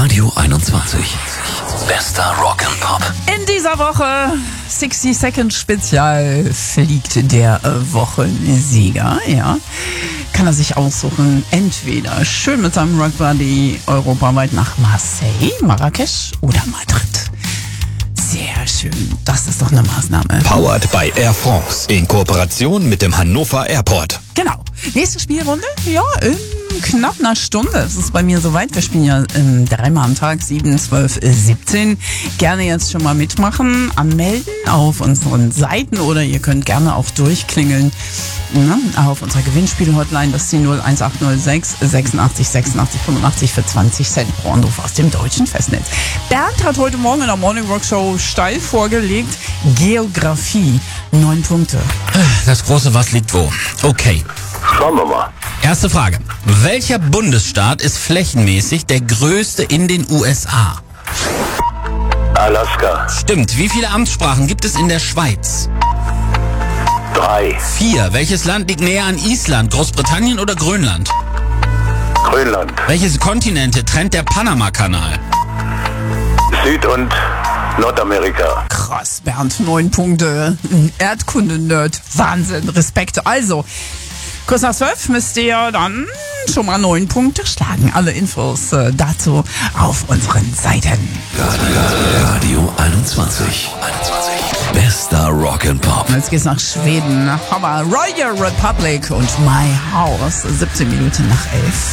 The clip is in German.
Radio 21. Bester Rock'n'Pop. In dieser Woche 60 Second Spezial fliegt der Wochensieger, ja. Kann er sich aussuchen, entweder schön mit seinem Rockbuddy europaweit nach Marseille, Marrakesch oder Madrid. Sehr schön, das ist doch eine Maßnahme. Powered by Air France. In Kooperation mit dem Hannover Airport. Genau. Nächste Spielrunde, ja, in knapp einer Stunde. Es ist bei mir soweit. Wir spielen ja dreimal am Tag, 7, 12, 17. Gerne jetzt schon mal mitmachen, anmelden auf unseren Seiten oder ihr könnt gerne auch durchklingeln auf unserer Gewinnspiel-Hotline. Das ist die 01806 86 86 85 für 20 Cent pro Anruf aus dem deutschen Festnetz. Bernd hat heute Morgen in der Morning Rock Show steil vorgelegt. Geografie, 9 Punkte. Das große Was liegt wo? Okay. Schauen wir mal. Erste Frage. Welcher Bundesstaat ist flächenmäßig der größte in den USA? Alaska. Stimmt. Wie viele Amtssprachen gibt es in der Schweiz? 3. 4. Welches Land liegt näher an Island? Großbritannien oder Grönland? Grönland. Welche Kontinente trennt der Panama-Kanal? Süd- und Nordamerika. Krass, Bernd, 9 Punkte. Erdkunde-Nerd. Wahnsinn, Respekt. Also, kurz nach 12 müsst ihr dann schon mal 9 Punkte schlagen. Alle Infos dazu auf unseren Seiten. Radio 21. Bester Rock'n'Pop. Jetzt geht's nach Schweden. Hammer. Royal Republic und My House. 17 Minuten nach 11.